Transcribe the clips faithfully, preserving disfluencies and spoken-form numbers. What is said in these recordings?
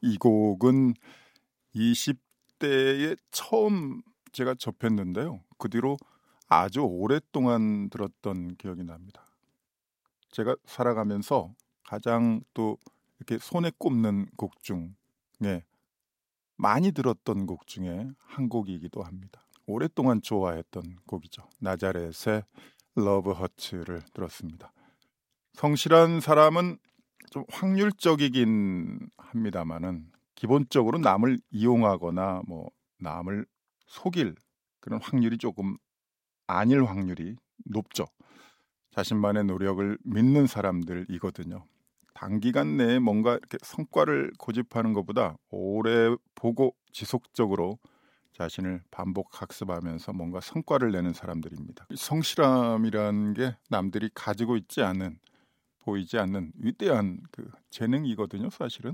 이 곡은 이십 대에 처음 제가 접했는데요. 그 뒤로 아주 오랫동안 들었던 기억이 납니다. 제가 살아가면서 가장 또 이렇게 손에 꼽는 곡 중에 많이 들었던 곡 중에 한 곡이기도 합니다. 오랫동안 좋아했던 곡이죠. 나자렛의 Love Hurts를 들었습니다. 성실한 사람은 좀 확률적이긴 합니다만은 기본적으로 남을 이용하거나 뭐 남을 속일 그런 확률이 조금 아닐 확률이 높죠. 자신만의 노력을 믿는 사람들이거든요. 단기간 내에 뭔가 이렇게 성과를 고집하는 것보다 오래 보고 지속적으로 자신을 반복 학습하면서 뭔가 성과를 내는 사람들입니다. 성실함이라는 게 남들이 가지고 있지 않은, 보이지 않는 위대한 그 재능이거든요. 사실은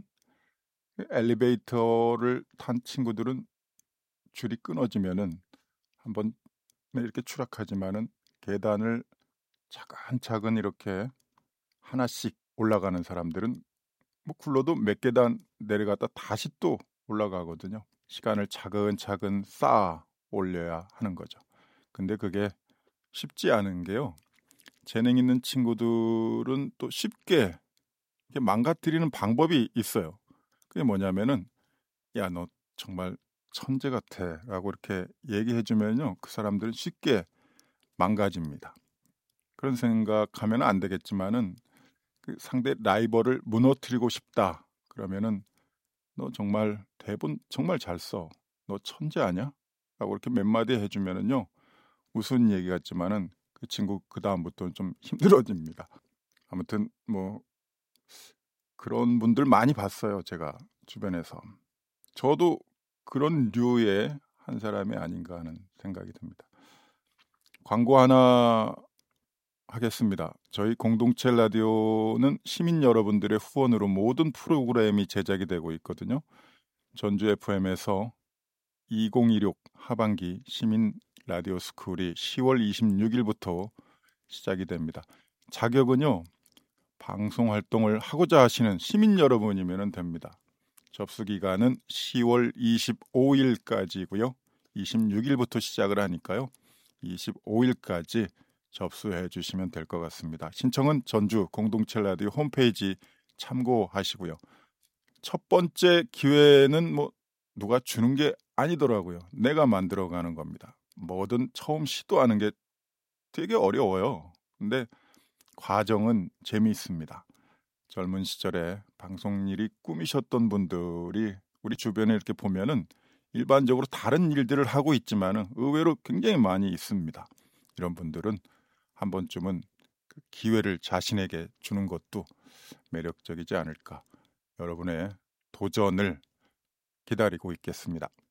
엘리베이터를 탄 친구들은 줄이 끊어지면은 한번 이렇게 추락하지만은 계단을 차근차근 이렇게 하나씩 올라가는 사람들은 뭐 굴러도 몇 계단 내려갔다 다시 또 올라가거든요. 시간을 차근차근 쌓아 올려야 하는 거죠. 근데 그게 쉽지 않은 게요. 재능 있는 친구들은 또 쉽게 이렇게 망가뜨리는 방법이 있어요. 그게 뭐냐면은 야, 너 정말 천재 같아 라고 이렇게 얘기해 주면요. 그 사람들은 쉽게 망가집니다. 그런 생각하면 안 되겠지만은 그 상대 라이벌을 무너뜨리고 싶다. 그러면은 너 정말 대본 정말 잘 써. 너 천재 아니야? 라고 이렇게 몇 마디 해주면은요. 우스운 얘기 같지만은 그 친구 그 다음부터는 좀 힘들어집니다. 아무튼 뭐 그런 분들 많이 봤어요. 제가 주변에서. 저도 그런 류의 한 사람이 아닌가 하는 생각이 듭니다. 광고 하나 하겠습니다. 저희 공동체 라디오는 시민 여러분들의 후원으로 모든 프로그램이 제작이 되고 있거든요. 전주 에프엠에서 이천이십육 하반기 시민 라디오 스쿨이 시월 이십육일부터 시작이 됩니다. 자격은요. 방송 활동을 하고자 하시는 시민 여러분이면 됩니다. 접수 기간은 시월 이십오일까지고요. 이십육일부터 시작을 하니까요. 이십오일까지 접수해 주시면 될 것 같습니다. 신청은 전주 공동체 라디오 홈페이지 참고하시고요. 첫 번째 기회는 뭐 누가 주는 게 아니더라고요. 내가 만들어가는 겁니다. 뭐든 처음 시도하는 게 되게 어려워요. 근데 과정은 재미있습니다. 젊은 시절에 방송 일이 꿈이셨던 분들이 우리 주변에 이렇게 보면은 일반적으로 다른 일들을 하고 있지만은 의외로 굉장히 많이 있습니다. 이런 분들은 한 번쯤은 그 기회를 자신에게 주는 것도 매력적이지 않을까. 여러분의 도전을 기다리고 있겠습니다.